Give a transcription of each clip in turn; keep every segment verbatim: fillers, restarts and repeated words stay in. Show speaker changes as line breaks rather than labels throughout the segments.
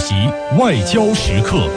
席外交时刻。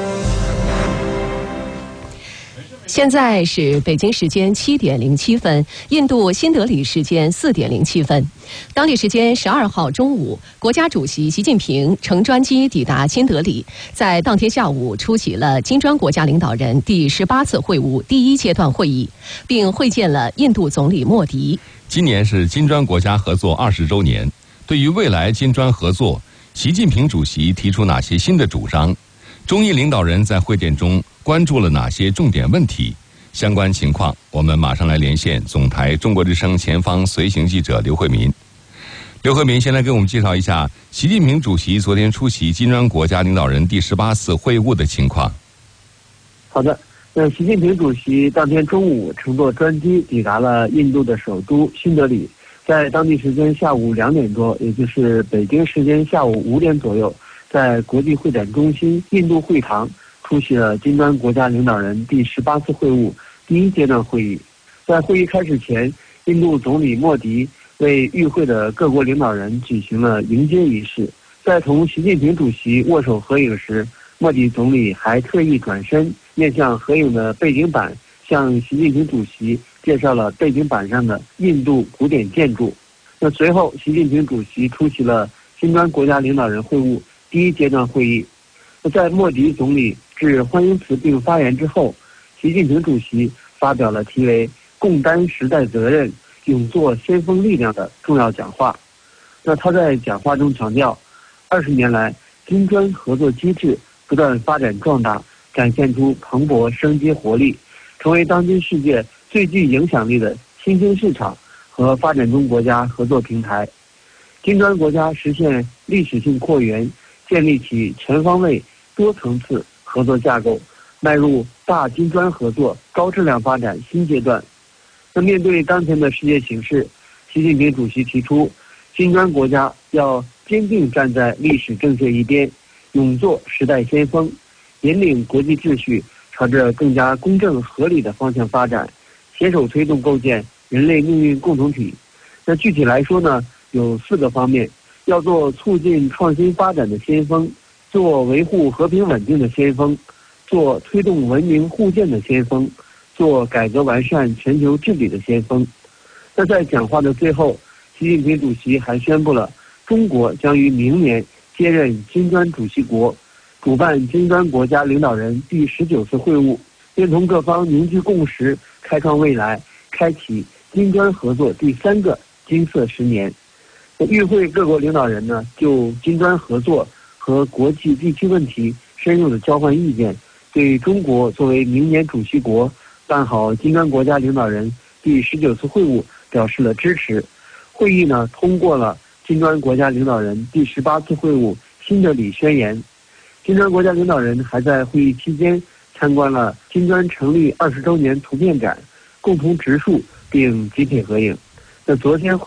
现在是北京时间七点零七分，印度新德里时间四点零七分。当地时间十二号中午，国家主席习近平乘专机抵达新德里，在当天下午出席了金砖国家领导人第十八次会晤第一阶段会议，并会见了印度总理莫迪。
今年是金砖国家合作二十周年，对于未来金砖合作，习近平主席提出哪些新的主张？中印领导人在会见中关注了哪些重点问题？相关情况，我们马上来连线总台中国之声前方随行记者刘慧民。刘慧民先来给我们介绍一下习近平主席昨天出席金砖国家领导人第十八次会晤的情况。
好的，那习近平主席当天中午乘坐专机抵达了印度的首都新德里，在当地时间下午两点多，也就是北京时间下午五点左右，在国际会展中心印度会堂出席了金砖国家领导人第十八次会晤第一阶段会议。在会议开始前，印度总理莫迪为与会的各国领导人举行了迎接仪式。在同习近平主席握手合影时，莫迪总理还特意转身面向合影的背景板，向习近平主席介绍了背景板上的印度古典建筑。那随后，习近平主席出席了金砖国家领导人会晤第一阶段会议。在莫迪总理致欢迎词并发言之后，习近平主席发表了题为“共担时代责任，勇做先锋力量”的重要讲话。那他在讲话中强调，二十年来，金砖合作机制不断发展壮大，展现出蓬勃生机活力，成为当今世界最具影响力的新兴市场和发展中国家合作平台。金砖国家实现历史性扩员，建立起全方位、多层次合作架构，迈入大金砖合作高质量发展新阶段。那面对当前的世界形势，习近平主席提出，金砖国家要坚定站在历史正确一边，勇做时代先锋，引领国际秩序朝着更加公正合理的方向发展，携手推动构建人类命运共同体。那具体来说呢，有四个方面：要做促进创新发展的先锋，做维护和平稳定的先锋，做推动文明互鉴的先锋，做改革完善全球治理的先锋。那在讲话的最后，习近平主席还宣布了中国将于明年接任金砖主席国，主办金砖国家领导人第十九次会晤，愿同各方凝聚共识，开创未来，开启金砖合作第三个金色十年。与会各国领导人呢，就金砖合作和国际地区问题深入的交换意见，对中国作为明年主席国办好金砖国家领导人第十九次会晤表示了支持。会议呢通过了金砖国家领导人第十八次会晤新德里宣言。金砖国家领导人还在会议期间参观了金砖成立二十周年图片展，共同植树并集体合影。那昨天